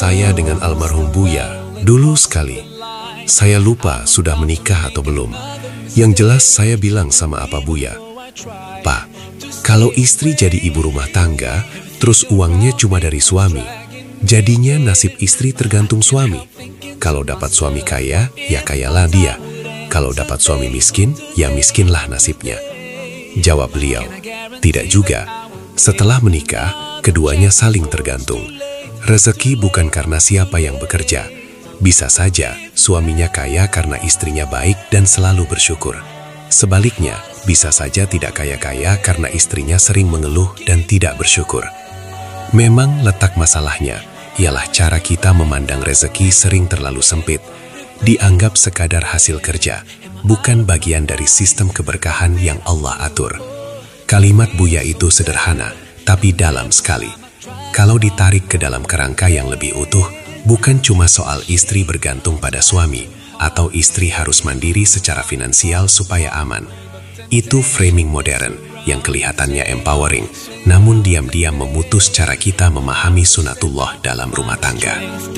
Saya dengan almarhum Buya, dulu sekali. Saya lupa sudah menikah atau belum. Yang jelas saya bilang sama apa Buya, "Pak, kalau istri jadi ibu rumah tangga, terus uangnya cuma dari suami, jadinya nasib istri tergantung suami. Kalau dapat suami kaya, ya kayalah dia. Kalau dapat suami miskin, ya miskinlah nasibnya." Jawab beliau, "Tidak juga. Setelah menikah, keduanya saling tergantung. Rezeki bukan karena siapa yang bekerja. Bisa saja suaminya kaya karena istrinya baik dan selalu bersyukur. Sebaliknya, bisa saja tidak kaya-kaya karena istrinya sering mengeluh dan tidak bersyukur. Memang letak masalahnya ialah cara kita memandang rezeki sering terlalu sempit, dianggap sekadar hasil kerja, bukan bagian dari sistem keberkahan yang Allah atur." Kalimat Buya itu sederhana, tapi dalam sekali. Kalau ditarik ke dalam kerangka yang lebih utuh, bukan cuma soal istri bergantung pada suami, atau istri harus mandiri secara finansial supaya aman. Itu framing modern yang kelihatannya empowering, namun diam-diam memutus cara kita memahami sunatullah dalam rumah tangga.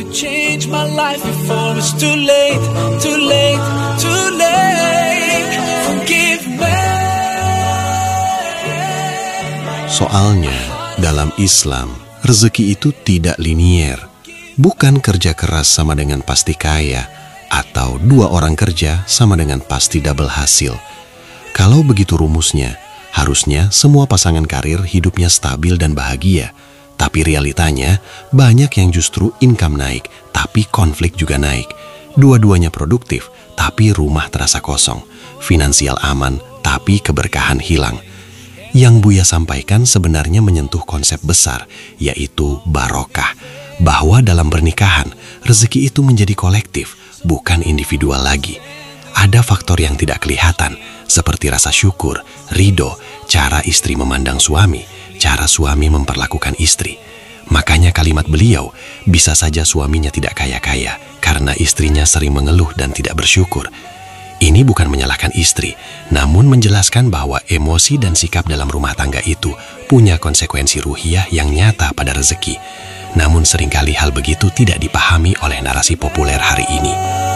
Soalnya, dalam Islam, rezeki itu tidak linier. Bukan kerja keras sama dengan pasti kaya, atau dua orang kerja sama dengan pasti double hasil. Kalau begitu rumusnya, harusnya semua pasangan karir hidupnya stabil dan bahagia. Tapi realitanya, banyak yang justru income naik, tapi konflik juga naik. Dua-duanya produktif, tapi rumah terasa kosong. Finansial aman, tapi keberkahan hilang. Yang Buya sampaikan sebenarnya menyentuh konsep besar, yaitu barokah. Bahwa dalam pernikahan, rezeki itu menjadi kolektif, bukan individual lagi. Ada faktor yang tidak kelihatan, seperti rasa syukur, ridho, cara istri memandang suami, cara suami memperlakukan istri. Makanya kalimat beliau, bisa saja suaminya tidak kaya-kaya, karena istrinya sering mengeluh dan tidak bersyukur. Ini bukan menyalahkan istri, namun menjelaskan bahwa emosi dan sikap dalam rumah tangga itu punya konsekuensi ruhiyah yang nyata pada rezeki. Namun seringkali hal begitu tidak dipahami oleh narasi populer hari ini.